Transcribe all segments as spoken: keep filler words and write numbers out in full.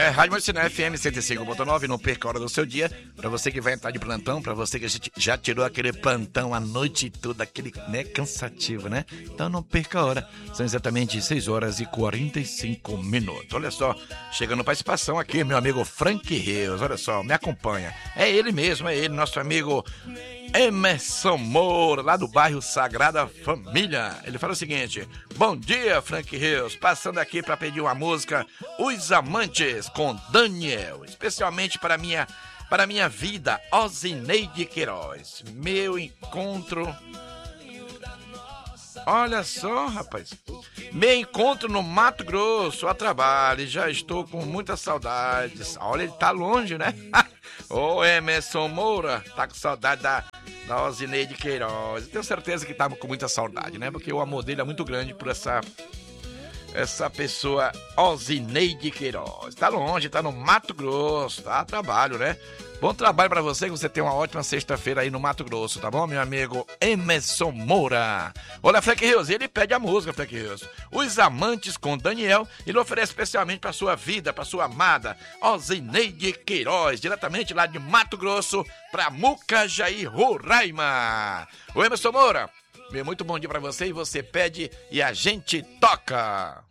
É, Rádio Marcinal F M cento e cinco ponto nove, não perca a hora do seu dia. Pra você que vai entrar de plantão, pra você que já tirou aquele plantão a noite toda, aquele, né, cansativo, né? Então não perca a hora. São exatamente seis horas e quarenta e cinco minutos. Olha só, chegando participação aqui, meu amigo Frank Rios. Olha só, me acompanha. É ele mesmo, é ele, nosso amigo Emerson Moura, lá do bairro Sagrada Família. Ele fala o seguinte: bom dia, Frank Rios, passando aqui para pedir uma música Os Amantes, com Daniel, especialmente para minha, para minha vida, Osineide Queiroz. Meu encontro... Olha só, rapaz. Me encontro no Mato Grosso a trabalho e já estou com muitas saudades. Olha, ele tá longe, né? Ô, Emerson Moura, tá com saudade da, da Osineide Queiroz. Tenho certeza que tá com muita saudade, né? Porque o amor dele é muito grande por essa... Essa pessoa, Osineide Queiroz. Tá longe, tá no Mato Grosso, tá a trabalho, né? Bom trabalho pra você, que você tenha uma ótima sexta-feira aí no Mato Grosso, tá bom, meu amigo Emerson Moura? Olha, Frank Rios, ele pede a música, Frank Rios. Os Amantes, com Daniel, ele oferece especialmente pra sua vida, pra sua amada, Osineide Queiroz, diretamente lá de Mato Grosso, pra Mucajaí, Roraima. O Emerson Moura, meu muito bom dia pra você, e você pede e a gente toca.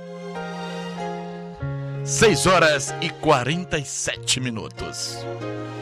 seis horas e quarenta e sete minutos.